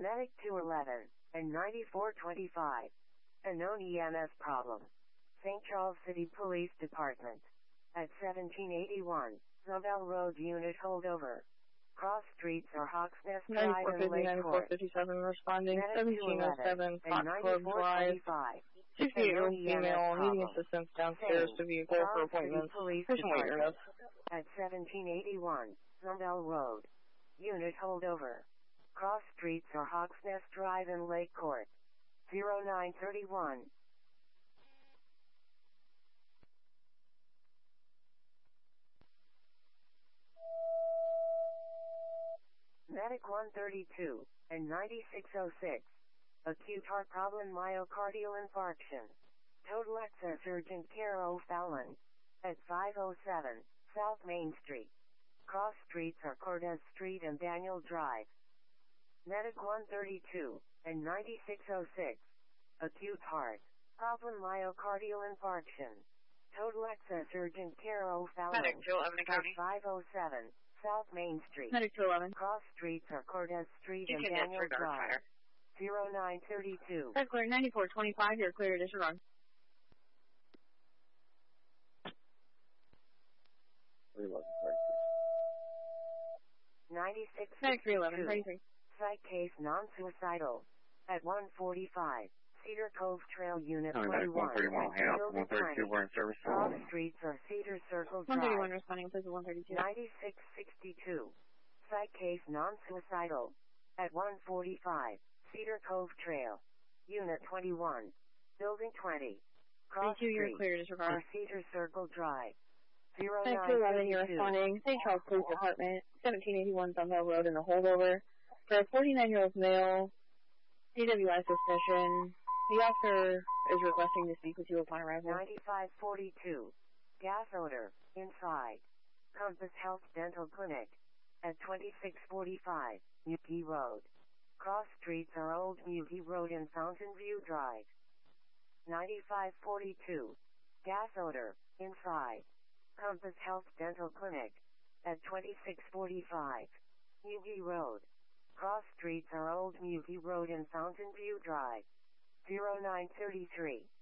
Medic 211 and 9425. A known EMS problem. St. Charles City Police Department. At 1781, Zobel Road Unit holdover. Cross streets are Hawksnest Drive and Lake Court. 9457 responding. Medic 1707 and Fox Club Drive. 9425. 68-year-old female needing assistance downstairs to vehicle for appointments. Patient wait your notes. At 1781, Zobel Road. Unit holdover. Cross streets are Hawksnest Drive and Lake Court. 0931. Medic 132 and 9606. Acute heart problem, myocardial infarction. Total access urgent care O'Fallon. At 507 South Main Street. Cross streets are Cortez Street and Daniel Drive. Medic 132 and 9606. Acute heart problem, myocardial infarction. Total access urgent care O'Fallon. Medic 211 At 507 South Main Street. Medic 211. Cross streets are Cortez Street and You can Daniel disregard Drive. fire. 0932. Red clear 9425, you're clear to disregard. 96. Medic 311, 33. Site case non-suicidal. At 145. Cedar Cove Trail Unit 21. 131, 132, we're in service. Cross streets are Cedar Circle Drive. 131 responding, please 132. 9662. Site case non-suicidal. At 145. Cedar Cove Trail. Unit 21. Building 20. Cross 32, you're streets clear to disregard. are Cedar Circle Drive. Medic 211, you're 0932. responding. St. Charles Police Department, 1781 Sunville Road in the holdover. For a 49-year-old male, DWI suspicion. The officer is requesting to speak with you upon arrival. 9542. Gas odor. Inside. Compass Health Dental Clinic. At 2645. Muki Road. Cross streets are Old Muki Road and Fountain View Drive. 9542. Gas odor. Inside. Compass Health Dental Clinic. At 2645. Muki Road. Cross streets are Old Muki Road and Fountain View Drive. 0933.